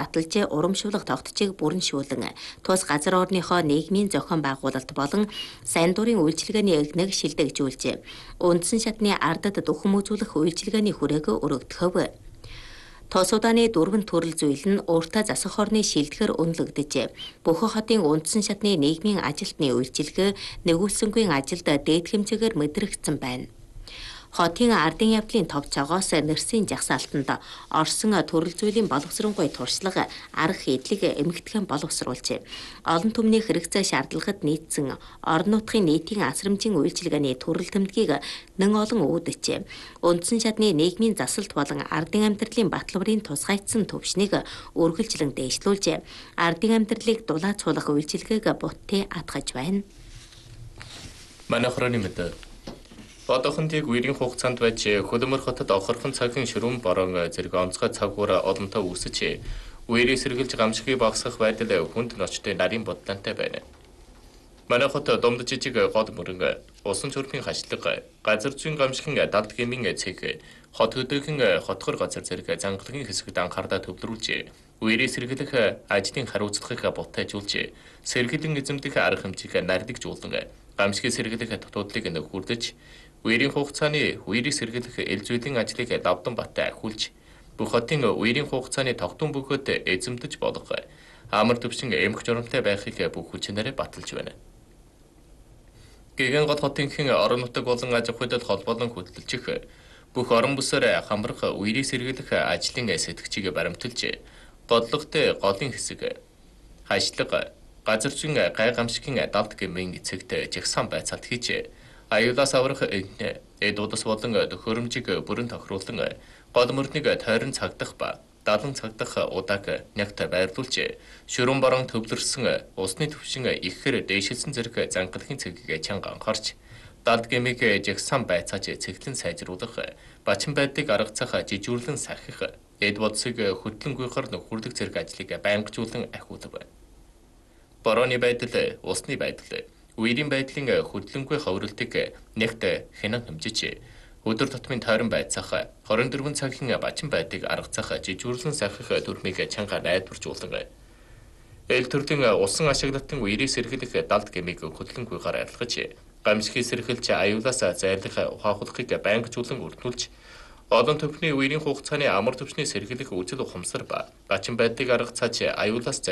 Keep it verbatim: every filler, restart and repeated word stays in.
баталж урамшуулах тогтцыг бүрэншүүлэн тус газар орныхоо нийгмийн зохион байгуулалт болон сайн дурын үйлчилгээний эгнэг шилдэгжүүлжээ. Үндсэн шатны ардад дөхөм үзүүлэх үйлчилгээний хүрээг өргөдгөв. Тус удааны дөрвөн төрөл зүйл нь уртаа засах орны шилдэгээр үнэлэгдэжээ. Бүх хотын үндсэн шатны нийгмийн ажилтны үйлчилгээ нэгүүлсэнгүй ажилд дээд хэмжээгээр мэдрэгдсэн байна. Хотын ардын явдлын тов цогоос нэрсийн жагсаалтанд орсон төрөл зүйлийн боловсронгуй туршлага арга хийдлийг эмэгтгэн боловсруулжээ. Олон түмний хэрэгцээ шаардлагад нийцсэн орон нутгийн нийтийн асрамжийн үйлчилгээний төрөл тэмдгийг нэн олон үүдчээ. Үндсэн шатны нийгмийн засалт болон ардын амьдралын баталбарын тусгайцсан төвшнийг үргэлжлэн дээшлүүлжээ. Ардын амьдралыг дулаацуулах үйлчилгээг бутээ атгаж байна. Манай хорооны мэдээ одоохондыг үерийн хугацаанд байж Хөдөлмөр хотод охорхон цагийн ширүүн борон зэрэг онцгой цагуур олонтоо үүсэж үерийг сэргэлж гамшигыг багасгах байдал хүнд ночтой нарийн бодлонтой байна. Манай хот домд жижиг гол мөрөн усан чурмын хашлаг газар зүйн гамшигын далд гэмийн цэг хот хөдөөгийн хотгор газар зэрэг зангалагын хэсэгт анхаардаа төвлөрүүлж үерийг сэргэлэх ажлын хариуцлагыг бутаажуулж сэргэлэн эзэмдэх арга хэмжээг нардагжуулан гамшигыг сэргэлэх дотуудлыг нөхөрдөж үерийн хугацааны үерийг сэргэлэх эл зүйлийн ажлыг давдан баттай ахиулж бүх хотын үерийн хугацааны тогтун бөгөөд эзэмдэж болох амар төвшин эмх журамтай байхыг бүх хүчнээрээ баталж байна. Гэгэн гол хотынхын орон нутаг болон аж ахуйд холбоолон хөдөлж бүх орон бүсээр хамрах үерийг сэргэлэх ажлын сэтгчийг баримталж бодлоготой голын хэсэг хашлаг газар зүйн гай гамшигын далд гэмийн цэгт жагсаан байцаалт хийж аюулаас аврах эд удас болон төхөөрөмжийг бүрэн тохируулан гол мөрднийг тойрон цагдах ба далан цагдах удааг нягт байрлуулж ширүүн борон төвлөрсөн усны төвшин ихээр дээшилсэн зэрэг зангалагын цэгийг чанга анхаарч далд гэмийг жагсаан байцааж цэглэн сайжруулах бачин байдлыг аргацах жижүүрлэн сахих эд бодсыг хөтлөн гүйхэр нөхөрлөх зэрэг ажлыг байнгажуулан ахиулав. Борооны байдал, усны байдал, үерийн байдлын хөдлөнгүй ховролтыг нягт хянан хэмжиж өдөр тутмын тойрон байцаах хорин дөрвөн цагийн бачин байдлыг аргацах жижүүрлэн сахих төрмийг чанга найдваржуулан эл төрлийн усан ашиглалтын үерийг сэргэлэх далд гэмийг хөдлөнгүйгээр арилгаж гамшигыг сэргэлж аюулаас зайлах ухаахлахыг байнгажуулан өртүүлж олон төвхний үерийн хугацааны амар төвчний сэргэлэх үзэл ухамсар ба бачин байдлыг аргацааж аюулаас